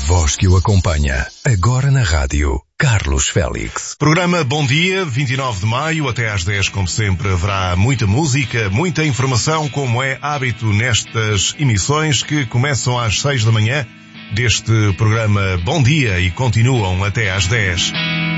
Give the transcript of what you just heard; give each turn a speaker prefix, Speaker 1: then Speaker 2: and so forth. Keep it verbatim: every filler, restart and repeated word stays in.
Speaker 1: voz que o acompanha, agora na rádio, Carlos Félix.
Speaker 2: Programa Bom Dia, vinte e nove de maio, até às dez, como sempre, haverá muita música, muita informação, como é hábito nestas emissões que começam às seis da manhã deste programa Bom Dia e continuam até às dez.